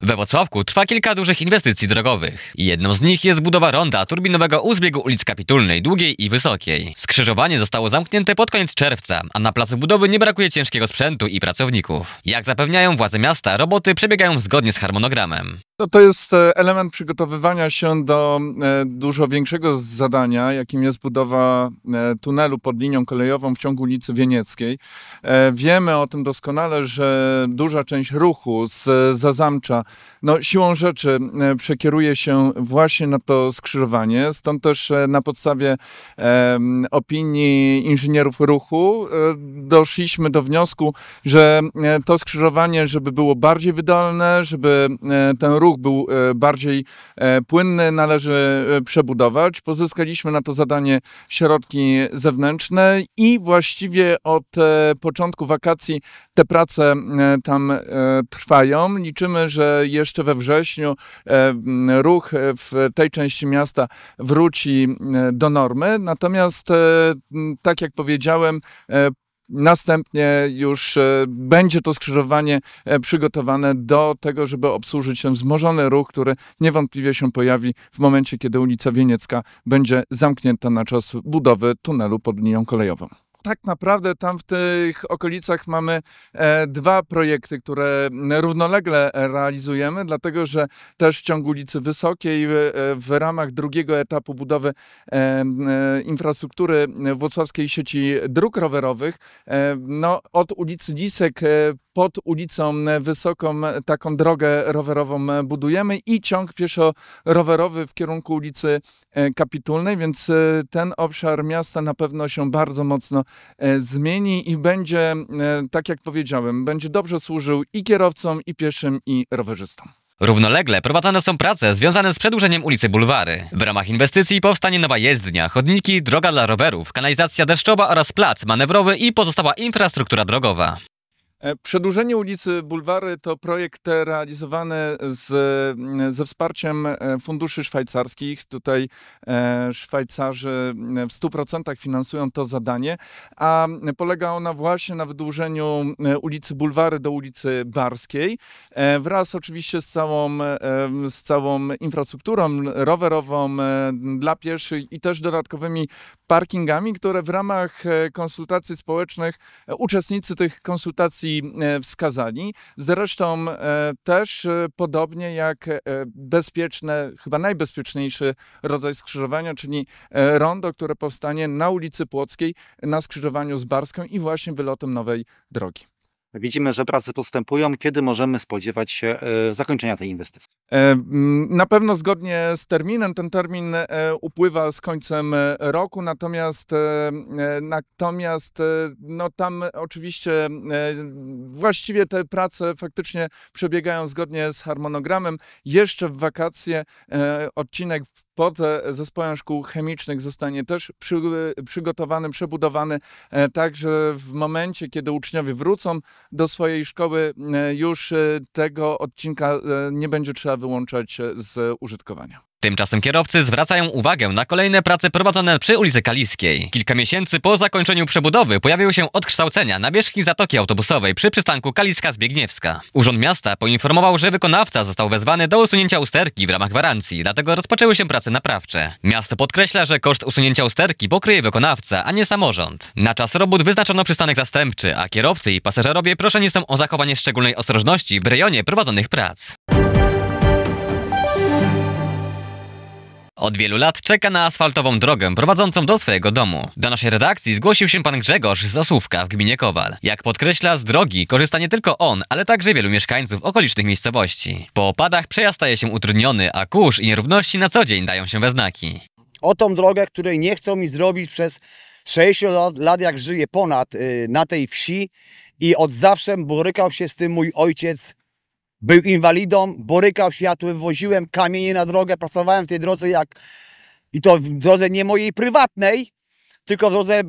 We Włocławku trwa kilka dużych inwestycji drogowych. Jedną z nich jest budowa ronda turbinowego u zbiegu ulic Kapitulnej, Długiej i Wysokiej. Skrzyżowanie zostało zamknięte pod koniec czerwca, a na placu budowy nie brakuje ciężkiego sprzętu i pracowników. Jak zapewniają władze miasta, roboty przebiegają zgodnie z harmonogramem. To jest element przygotowywania się do dużo większego zadania, jakim jest budowa tunelu pod linią kolejową w ciągu ulicy Wienieckiej. Wiemy o tym doskonale, że duża część ruchu z Zazamcza siłą rzeczy przekieruje się właśnie na to skrzyżowanie. Stąd też na podstawie opinii inżynierów ruchu doszliśmy do wniosku, że to skrzyżowanie, żeby było bardziej wydolne, żeby ten ruch był bardziej płynny, należy przebudować. Pozyskaliśmy na to zadanie środki zewnętrzne i właściwie od początku wakacji te prace tam trwają. Liczymy, że jeszcze we wrześniu ruch w tej części miasta wróci do normy. Natomiast, tak jak powiedziałem, następnie już będzie to skrzyżowanie przygotowane do tego, żeby obsłużyć ten wzmożony ruch, który niewątpliwie się pojawi w momencie, kiedy ulica Wieniecka będzie zamknięta na czas budowy tunelu pod linią kolejową. Tak naprawdę tam w tych okolicach mamy dwa projekty, które równolegle realizujemy, dlatego że też w ciągu ulicy Wysokiej w ramach drugiego etapu budowy infrastruktury włocławskiej sieci dróg rowerowych, od ulicy Lisek pod ulicą Wysoką taką drogę rowerową budujemy i ciąg pieszo-rowerowy w kierunku ulicy Kapitulnej, więc ten obszar miasta na pewno się bardzo mocno zmieni i będzie, tak jak powiedziałem, będzie dobrze służył i kierowcom, i pieszym, i rowerzystom. Równolegle prowadzone są prace związane z przedłużeniem ulicy Bulwary. W ramach inwestycji powstanie nowa jezdnia, chodniki, droga dla rowerów, kanalizacja deszczowa oraz plac manewrowy i pozostała infrastruktura drogowa. Przedłużenie ulicy Bulwary to projekt realizowany ze wsparciem funduszy szwajcarskich. Tutaj Szwajcarzy w 100% finansują to zadanie, a polega ona właśnie na wydłużeniu ulicy Bulwary do ulicy Barskiej, wraz oczywiście z całą infrastrukturą rowerową dla pieszych i też dodatkowymi parkingami, które w ramach konsultacji społecznych uczestnicy tych konsultacji wskazali. Zresztą też podobnie jak bezpieczne, chyba najbezpieczniejszy rodzaj skrzyżowania, czyli rondo, które powstanie na ulicy Płockiej na skrzyżowaniu z Barską i właśnie wylotem nowej drogi. Widzimy, że prace postępują. Kiedy możemy spodziewać się zakończenia tej inwestycji? Na pewno zgodnie z terminem. Ten termin upływa z końcem roku, natomiast tam oczywiście właściwie te prace faktycznie przebiegają zgodnie z harmonogramem. Jeszcze w wakacje odcinek pod zespołem szkół chemicznych zostanie też przygotowany, przebudowany, tak że w momencie, kiedy uczniowie wrócą do swojej szkoły, już tego odcinka nie będzie trzeba wyłączać z użytkowania. Tymczasem kierowcy zwracają uwagę na kolejne prace prowadzone przy ulicy Kaliskiej. Kilka miesięcy po zakończeniu przebudowy pojawiły się odkształcenia nawierzchni zatoki autobusowej przy przystanku Kaliska-Zbieganiewska. Urząd Miasta poinformował, że wykonawca został wezwany do usunięcia usterki w ramach gwarancji, dlatego rozpoczęły się prace naprawcze. Miasto podkreśla, że koszt usunięcia usterki pokryje wykonawca, a nie samorząd. Na czas robót wyznaczono przystanek zastępczy, a kierowcy i pasażerowie proszeni są o zachowanie szczególnej ostrożności w rejonie prowadzonych prac. Od wielu lat czeka na asfaltową drogę prowadzącą do swojego domu. Do naszej redakcji zgłosił się pan Grzegorz z Osówka w gminie Kowal. Jak podkreśla, z drogi korzysta nie tylko on, ale także wielu mieszkańców okolicznych miejscowości. Po opadach przejazd staje się utrudniony, a kurz i nierówności na co dzień dają się we znaki. O tą drogę, której nie chcą mi zrobić przez 60 lat, jak żyję ponad na tej wsi i od zawsze borykał się z tym mój ojciec. Był inwalidą, borykał się, ja tu wywoziłem kamienie na drogę, pracowałem w tej drodze i to w drodze nie mojej prywatnej, tylko w drodze